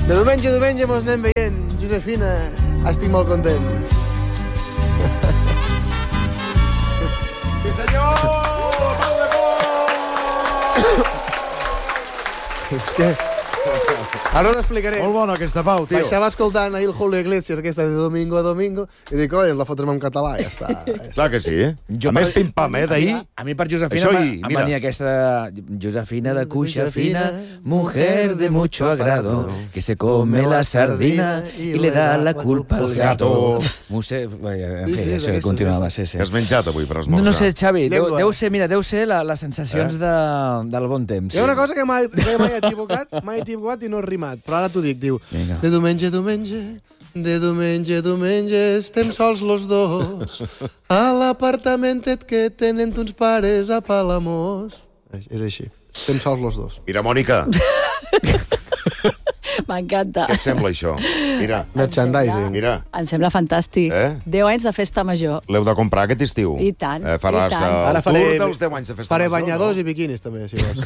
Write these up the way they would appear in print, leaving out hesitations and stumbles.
De diumenge a diumenge mos anem veient. Josefina, estic molt content. Sí, senyor! Pau de Pons! És que... Ara ho explicaré. Molt bona aquesta, Pau, tio. Baixava escoltant ahir el Julio Iglesias, aquesta de domingo a domingo, i dic, oi, la fotrem en català, ja està. Clar que sí, eh? A més, pim-pam, d'ahir... A mi per Josefina em venia aquesta de Josefina de cuixa fina, mujer de mucho agrado, que se come la sardina y le da la culpa al gato. En fi, això continuava, sí. Què has menjat avui per esmorzar? No sé, Xavi, deu ser les sensacions del bon temps. Hi ha una cosa que mai he equivocat i no he rimat, però ara t'ho dic, diu, de diumenge a diumenge, de diumenge a diumenge, estem sols los dos, a l'apartamentet que tenen tons pares a Palamós. És així, estem sols los dos. Mira, Mònica, M'encanta. què et sembla això? Mira, Merchandising. mira, Em sembla fantàstic. 10 anys de festa major. l'heu de comprar aquest estiu. I tant, Faràs i tant. el Ara tour faré- dels 10 anys de festa Faré major, banyadors no? i biquinis, també, si vols.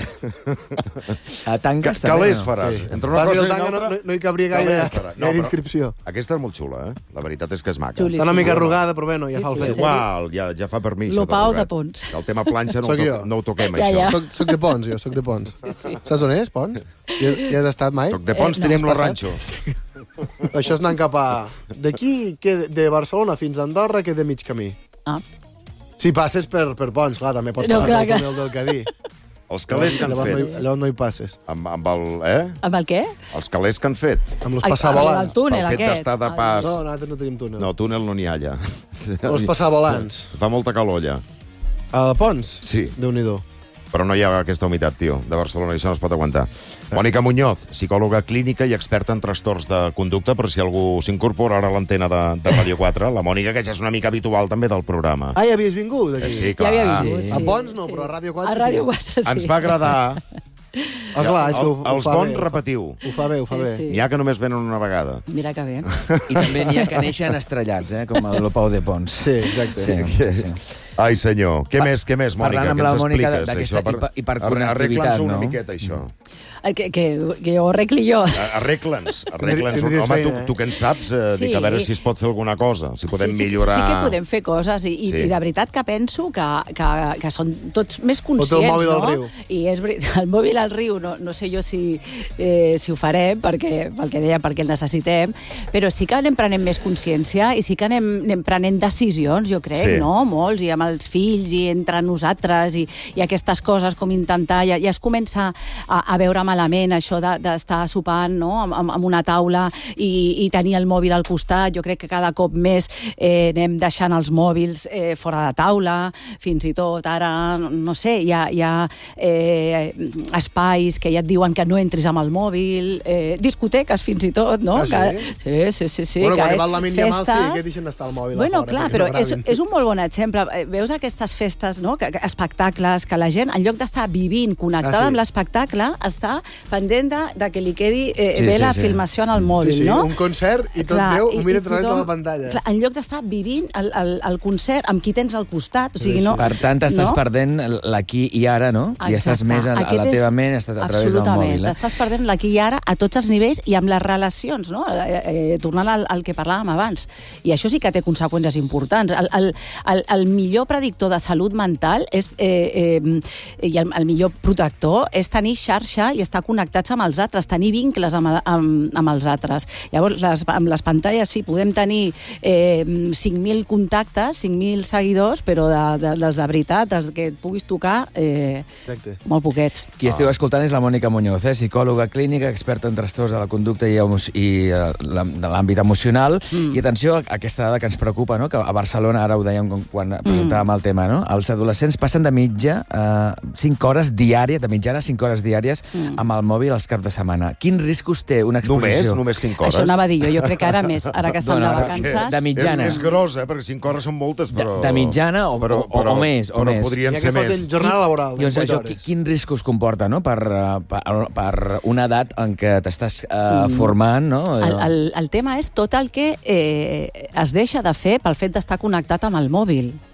A tanques també, Calés no? faràs. Sí. Entre una Passa que cosa el i tanga una altra... no hi cabria gaire Calés, inscripció. Aquesta és molt xula, eh? La veritat és que és maca. Xulíssim. Està una mica arrugada, però bueno, ja fa el Sí, fet. sí. Igual, ja fa per mi. Lo això Pau arrugat. de Pons. El tema planxa Soc jo. no ho toquem, Ja, això. ja. Soc de Pons, jo, soc de Pons. Saps on és, Pons? Hi has estat mai? Soc de Pons, no. tenim Has lo passat? ranxo. Això és anant cap a... D'aquí, de Barcelona fins a Andorra, que de mig camí. Ah. Si passes per Pons, clar, també pots No, passar clar pel que- túnel del Cadí. Els calés que han fet. Allò no hi passes. Amb el... Amb el què? Els calés que han fet. Amb los El passavolants. túnel Pel fet aquest. d'estar de pas... No, nosaltres no tenim túnel. No, túnel no n'hi ha allà. Els passavolants. Fa molta calor allà. A Pons? Sí. Déu-n'hi-do. Però no hi ha aquesta humitat, tio, de Barcelona, i això no es pot aguantar. Mònica Muñoz, psicòloga clínica i experta en trastorns de conducta, per si algú s'incorpora ara a l'antena de Ràdio 4. La Mònica, que ja és una mica habitual també del programa. Ah, ja havies vingut aquí? Sí, Ja clar. havia vingut, A sí. Pons no, però a Ràdio 4 A Ràdio sí. 4, sí. Ens va agradar. Ah, clar, és que ho Els fa bons bé. repetiu. Ho fa bé, ho fa bé. Sí. N'hi ha que només venen una vegada. Mira que bé. I també n'hi ha que neixen estrellats, com el Pau de Pons. Sí, exacte. Sí. Ai, senyor. Què més, Mònica? Parlant amb Què la ens Mònica expliques, d'aquesta això? i per connectivitat, Arregla'ns una no? miqueta, això. Que ho arregli jo. Arregla'ns. Tindries Home, feina, tu que en saps, Sí. dic, a veure si es pot fer alguna cosa, si podem millorar... Sí que podem fer coses i Sí. de veritat que penso que són tots més conscients, el mòbil al no? riu. I és el mòbil al riu, no sé jo si ho farem, pel que deia, perquè el necessitem, però sí que anem prenent més consciència i sí que anem prenent decisions, jo crec, Sí. no? Molts, i amb els fills, i entre nosaltres, i aquestes coses com intentar... Ja es comença a veure malament això d'estar sopant, no? amb una taula i tenir el mòbil al costat. Jo crec que cada cop més anem deixant els mòbils fora de taula, fins i tot ara, no sé, hi ha espais que ja et diuen que no entris amb el mòbil, discoteques fins i tot, no? Ah, sí? Sí. Bueno, que quan és va la mínia mal, sí, festes- que deixen d'estar al mòbil Bueno, a fora. clar, perquè però no gravin. és un molt bon exemple. Veus aquestes festes, no? Espectacles, que la gent, en lloc d'estar vivint, connectada amb l'espectacle, està pendent de que li quedi bé la filmació en el mòbil, Sí, no? un concert i tot Clar, Déu ho mira a i través de la tothom- pantalla. Clar, en lloc d'estar vivint el concert amb qui tens al costat, o sigui, Sí, sí. no... Per tant, t'estàs no? perdent l'aquí i ara, no? I estàs Exacte. més a la Aquest teva és- ment, estàs a través del Absolutament. mòbil. T'estàs perdent l'aquí i ara a tots els nivells i amb les relacions, no? Tornant al que parlàvem abans. I això sí que té conseqüències importants. El millor predictor de salut mental i el millor protector és tenir xarxa i estar connectats amb els altres, tenir vincles amb els altres. Llavors, amb les pantalles sí, podem tenir 5.000 contactes, 5.000 seguidors, però dels de veritat, els que et puguis tocar, Exacte. molt poquets. Qui esteu escoltant és la Mònica Muñoz, psicòloga clínica, experta en trastorns de la conducta i de l'àmbit emocional. I atenció a aquesta dada que ens preocupa, no? Que a Barcelona, ara ho dèiem quan presentàvem el tema, no? Els adolescents passen de mitja 5 hores diàries, de mitjana 5 hores diàries amb el mòbil als caps de setmana. Quins riscos té una exposició? Només 5 hores? Això anava a dir jo crec que ara més, ara que estan de vacances... De mitjana. És gros, perquè 5 hores són moltes, però... De mitjana o més? Però podrien Hi ha ser que foten més. jornada laboral. Llavors, 8 això, hores. quin riscos comporta, no?, per una edat en què t'estàs formant, no? El tema és tot el que es deixa de fer pel fet d'estar connectat amb el mòbil.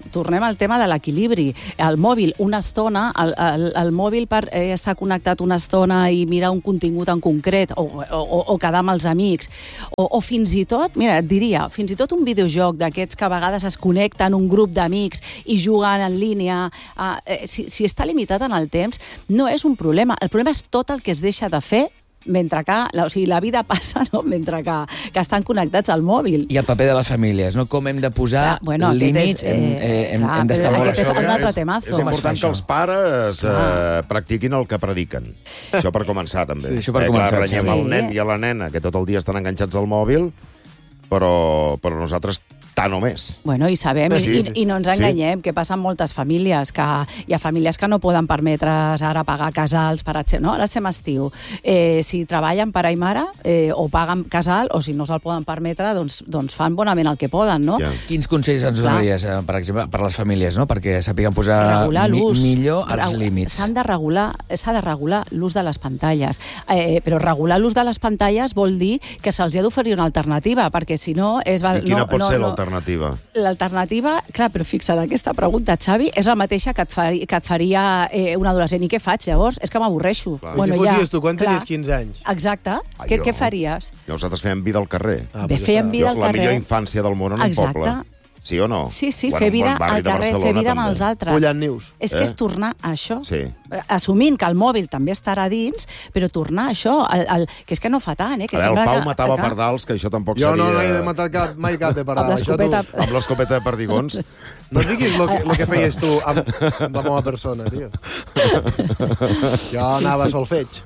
tornem al tema de l'equilibri. El mòbil, una estona, el mòbil per estar connectat una estona i mirar un contingut en concret, o quedar amb els amics, o fins i tot, mira, et diria, fins i tot un videojoc d'aquests que a vegades es connecten un grup d'amics i juguen en línia, si està limitat en el temps, no és un problema. El problema és tot el que es deixa de fer mentre que, o sigui, la vida passa, no? Mentre que estan connectats al mòbil. I el paper de les famílies, no? Com hem de posar límits, hem d'estar molt a sobre. És un altre temazo. És important que els pares practiquin el que prediquen. Això per començar, també. Sí, això per començar. Clar, renyem el nen i a la nena, que tot el dia estan enganxats al mòbil, però nosaltres tant o més. Bueno, i sabem, i no ens enganyem, que passen moltes famílies, que hi ha famílies que no poden permetre's ara pagar casals, per exemple, no? Ara estem a estiu. Si treballen pare i mare, o paguen casal, o si no se'l poden permetre, doncs fan bonament el que poden, no? Yeah. Quins consells ens donaries, per exemple, per les famílies, no? Perquè sàpiguen posar millor els límits. S'ha de regular l'ús de les pantalles. Però regular l'ús de les pantalles vol dir que se'ls ha d'oferir una alternativa, perquè si no... I quina pot ser l'alternativa? L'alternativa, clar, però fixa't, aquesta pregunta, Xavi, és la mateixa que et faria un adolescent. I què faig, llavors? És que m'avorreixo. Bueno, què fotries tu quan tenies 15 anys? Exacte. Què faries? Nosaltres fèiem vida al carrer. Fèiem vida al carrer. La millor infància del món en un poble. Sí o no? Sí, fer vida al carrer, fer vida amb els altres. Ullant nius. És que és tornar a això. Sí. Assumint que el mòbil també estarà dins, però tornar a això, que és que no fa tant, que el Pau matava pardals, que això tampoc seria... Jo no he matat mai cap de pardal. Amb l'escopeta de perdigons. No diguis el que feies tu amb la meva persona, tio. Jo anava a solfeig.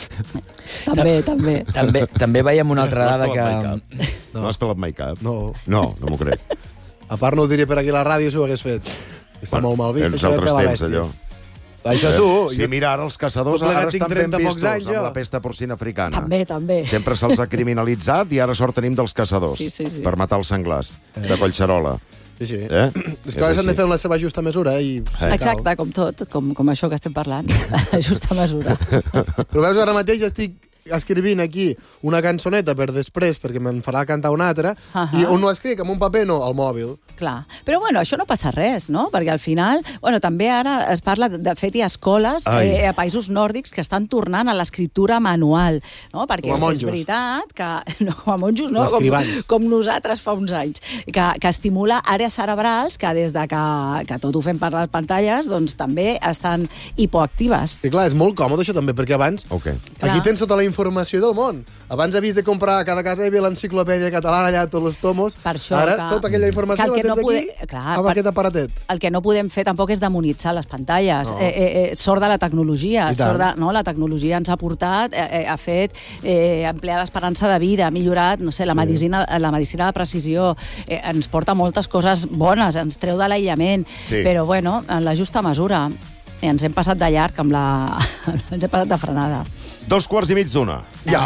També veiem una altra dada que... No has pelat mai cap? No. No m'ho crec. A part no ho diria per aquí a la ràdio si ho hagués fet. Està molt mal vist, això de pelar bèsties. Això tu... Sí, mira, ara els caçadors ara estan ben vistos amb la pesta porcina africana. També. Sempre se'ls ha criminalitzat i ara sort tenim dels caçadors per matar els senglars de Collserola. Sí. Les coses han de fer en la seva justa mesura. Exacte, com tot, com això que estem parlant. Justa mesura. Però veus, ara mateix estic escrivint aquí una cançoneta per després, perquè me'n farà cantar una altra, i on no escric, amb un paper, no, al mòbil. Clar. Però, bueno, això no passa res, no? Perquè al final, bueno, també ara es parla, de fet, hi ha escoles a països nòrdics que estan tornant a l'escriptura manual, no? Perquè és veritat que... No, com a monjos, no? Com nosaltres fa uns anys. Que estimula àrees cerebrals que des de que tot ho fem per les pantalles, doncs també estan hipoactives. Sí, clar, és molt còmode això també, perquè abans aquí tens tota la informació del món. Abans havies de comprar, a cada casa hi havia l'enciclopèdia catalana, allà tots els tomos. Ara tota aquella informació la tens aquí amb aquest aparatet. El que no podem fer tampoc és demonitzar les pantalles. Sort de la tecnologia. La tecnologia ens ha portat, ha fet ampliar l'esperança de vida, ha millorat, no sé, la medicina de precisió, ens porta moltes coses bones, ens treu de l'aïllament, però, bueno, en la justa mesura. Ens hem passat de llarg amb ens hem passat de frenada. 2:15. Ja!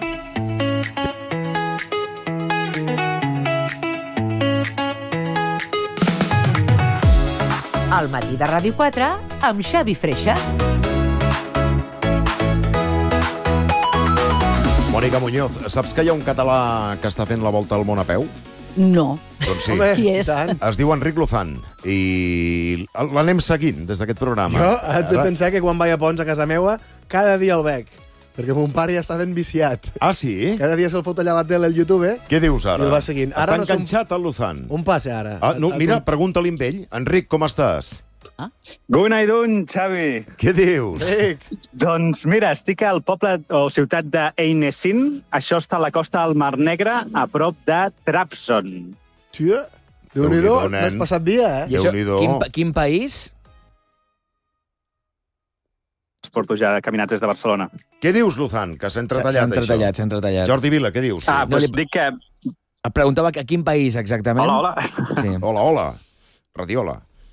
Al matí de Ràdio 4 amb Xavi Freixa. Mònica Muñoz, saps que hi ha un català que està fent la volta al món a peu? No. Doncs sí. Qui és? Es diu Enric Luzán i l'anem seguint des d'aquest programa. Jo haig de pensar que quan vaig a Pons a casa meua, cada dia el veig. Perquè mon pare ja està ben viciat. Ah, sí? Cada dia se'l fot allà a la tele, al YouTube. Què dius ara? I el va seguint. Està enganxat, el Luzán. On passa ara? Mira, pregunta-li amb ell. Enric, com estàs? Goenaidun, Xavi. Què dius? Doncs mira, estic al poble o ciutat d'Einessin. Això està a la costa del Mar Negre, a prop de Trabzon. Tia, Déu-n'hi-do, n'has passat dia, I això, quin país? Es porto ja caminat des de Barcelona. Què dius, Luzán? Que s'ha entretallat, això. S'ha entretallat. Jordi Vila, què dius? Doncs dic que... Et preguntava a quin país, exactament. Hola. Sí. Hola. Radiola.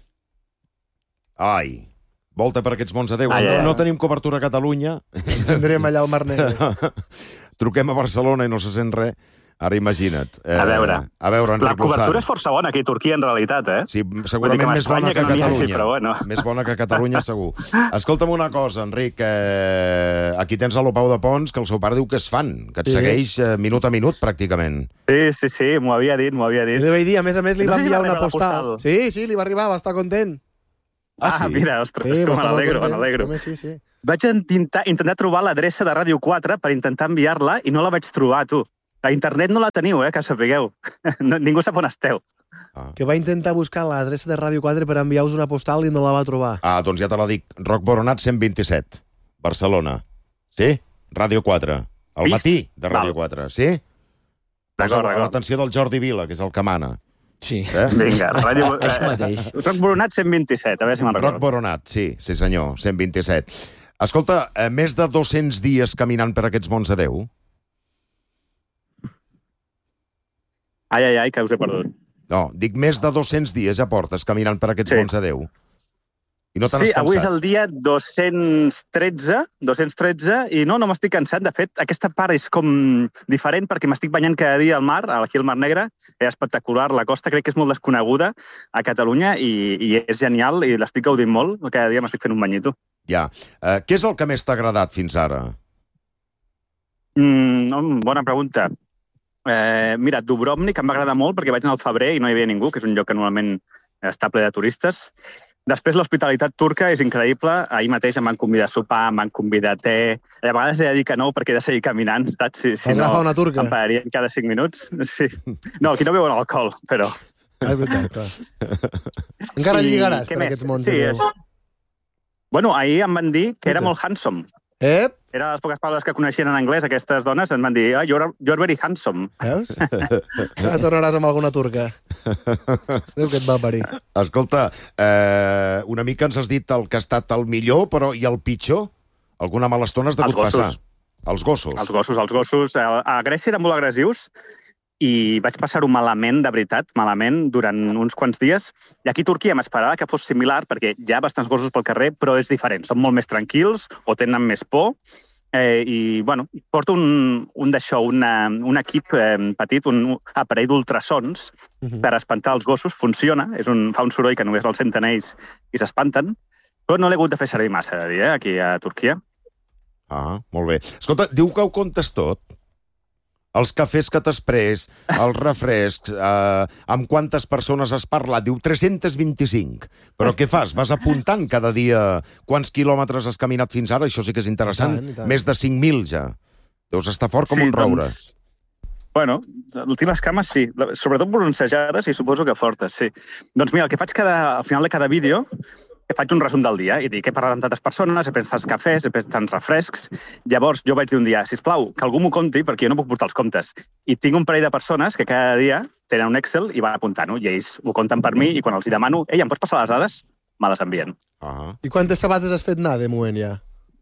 Ai, volta per aquests mons de Déu. No tenim cobertura a Catalunya. Tindrem allà al Mar Negre. Truquem a Barcelona i no se sent res. Ara imagina't. A veure, Enric la cobertura Lozano. és força bona aquí a Turquia, en realitat, eh? Sí, segurament més bona que a no n'hi hagi, Catalunya. però bueno. Més bona que a Catalunya, segur. Escolta'm una cosa, Enric. Aquí tens a l'Opau de Pons, que el seu pare diu que és fan, que et segueix minut a minut, pràcticament. Sí, m'ho havia dit. Li vaig dir, a més, li No va sé si enviar va una rebre la postal. postal. Sí, li va arribar, va estar content. Sí? Mira, ostres, Sí, me va estar molt n'alegro, me content. n'alegro. Sí. Vaig intentar trobar l'adreça de Ràdio 4 per intentar enviar-la i no la vaig trobar, tu. A internet no la teniu, que sapigueu. Ningú sap on esteu. Que va intentar buscar l'adreça de Ràdio 4 per enviar-vos una postal i no la va trobar. Doncs ja te la dic. Roc Boronat 127, Barcelona. Sí? Ràdio 4. Al matí de Ràdio 4, sí? D'acord. L'atenció del Jordi Vila, que és el que mana. Sí. Vinga, Ràdio... Això mateix. Roc Boronat 127, a veure si me'n recordo. Roc Boronat, sí senyor, 127. Escolta, més de 200 dies caminant per aquests mons de Déu? Ai, que us he perdut. No, dic més de 200 dies ja portes caminant per aquests mons de Déu. I no te n'has cansat. Avui és el dia 213, i no m'estic cansat. De fet, aquesta part és com diferent perquè m'estic banyant cada dia al mar, aquí al Mar Negre. És espectacular, la costa crec que és molt desconeguda a Catalunya i és genial i l'estic gaudint molt. Cada dia m'estic fent un banyito. Ja. Què és el que més t'ha agradat fins ara? Bona pregunta. Mira, Dubrovnik em va agradar molt perquè vaig anar al febrer i no hi havia ningú, que és un lloc que normalment està ple de turistes. Després, l'hospitalitat turca és increïble. Ahir mateix em van convidar a sopar, em van convidar a te. A vegades he de dir que no perquè he de seguir caminant, saps? Si no, agafar una turca? em pararien cada 5 minuts. Sí. No, aquí no beuen alcohol, però... És veritat, clar. Encara lligaràs per aquests mons de Déu. Bueno, ahir em van dir que era molt handsome. Era les poques paraules que coneixien en anglès, aquestes dones, em van dir, you're very handsome. Veus? Ara tornaràs amb alguna turca. Déu que et va parir. Escolta, una mica ens has dit el que ha estat el millor, però i el pitjor? Alguna mala estona has degut passar? Els gossos. Els gossos. A Grècia eren molt agressius i vaig passar-ho malament, de veritat, malament, durant uns quants dies. I aquí a Turquia m'esperava que fos similar, perquè hi ha bastants gossos pel carrer, però és diferent. Són molt més tranquils o tenen més por. I, bueno, porto un equip petit, un aparell d'ultrasons per espantar els gossos. Funciona, fa un soroll que només el senten ells i s'espanten, però no l'he hagut de fer servir massa, de dir, aquí a Turquia. Molt bé. Escolta, diu que ho comptes tot? Els cafès que t'has pres, els refrescs, amb quantes persones has parlat? Diu 325. Però què fas? Vas apuntant cada dia quants quilòmetres has caminat fins ara? Això sí que és interessant. Més de 5.000 ja. Deus estar fort com un roure. Bueno, l'últimes cames sí. Sobretot bronzejades i suposo que fortes, sí. Doncs mira, el que faig al final de cada vídeo faig un resum del dia i dic, he parlat amb tantes persones, he pres tants cafès, he pres tants refrescs. Llavors, jo vaig dir un dia, sisplau, que algú m'ho compti perquè jo no puc portar els comptes. I tinc un parell de persones que cada dia tenen un Excel i van apuntant-ho, i ells ho compten per mi, i quan els hi demano, ei, em pots passar les dades? Me les envien. I quantes sabates has fet anar, de moment, ja?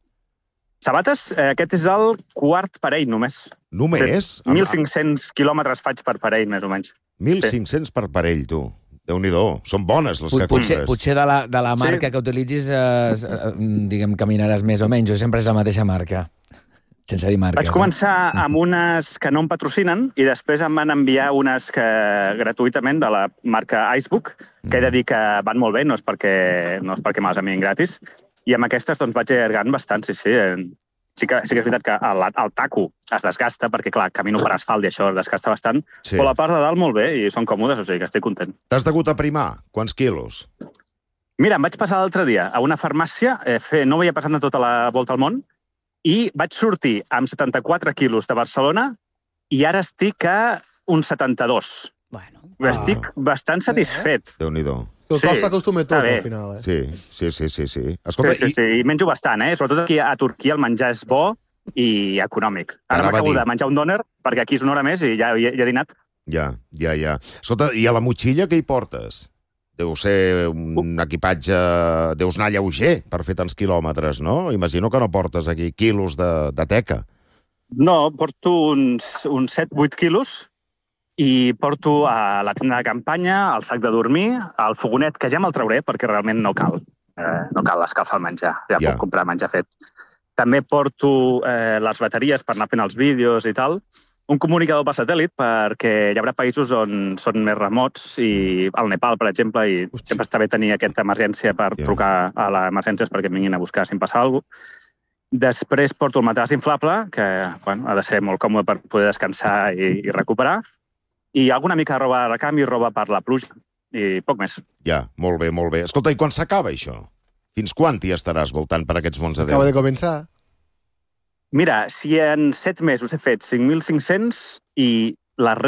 Sabates, aquest és el quart parell, només. Només? 1.500 quilòmetres faig per parell, més o menys. 1.500 per parell, tu. Déu-n'hi-do, són bones les que compres. Potser de la marca que utilitzis, diguem, caminaràs més o menys, o sempre és la mateixa marca, sense dir marques. Vaig començar amb unes que no em patrocinen i després em van enviar unes que gratuïtament de la marca Icebook, que he de dir que van molt bé, no és perquè me les envien gratis, i amb aquestes doncs vaig allargant bastant, sí. Sí que és veritat que el taco es desgasta, perquè, clar, camino per asfalt i això es desgasta bastant, però la part de dalt molt bé i són còmodes, o sigui que estic content. T'has degut aprimar? Quants quilos? Mira, em vaig passar l'altre dia a una farmàcia, no havia passat tota la volta al món, i vaig sortir amb 74 quilos de Barcelona i ara estic a uns 72. Estic bastant satisfet. Déu-n'hi-do. El cos s'acostuma tot, al final, Sí. Escolta, sí, i menjo bastant, Sobretot aquí a Turquia el menjar és bo i econòmic. Ara m'acabo de menjar un dòner, perquè aquí és una hora més i ja he dinat. Ja. Escolta, i a la motxilla què hi portes? Deu ser un equipatge... Deus anar lleuger per fer tants quilòmetres, no? Imagino que no portes aquí quilos de teca. No, porto uns 7-8 quilos i porto a la tenda de campanya, el sac de dormir, el fogonet, que ja me'l trauré perquè realment no cal. No cal escalfar el menjar, ja puc comprar menjar fet. També porto les bateries per anar fent els vídeos i tal. Un comunicador per satèl·lit, perquè hi haurà països on són més remots, i al Nepal, per exemple, i sempre està bé tenir aquesta emergència per trucar a les emergències perquè em vinguin a buscar si em passa alguna cosa. Després porto el matàs inflable, que ha de ser molt còmode per poder descansar i recuperar, i alguna mica de roba de recanvi i roba per la pluja, i poc més. Ja, molt bé, molt bé. Escolta, i quan s'acaba això? Fins quan t'hi estaràs voltant per aquests mons de Déu? Acaba de començar. Mira, si en 7 mesos he fet 5.500 i les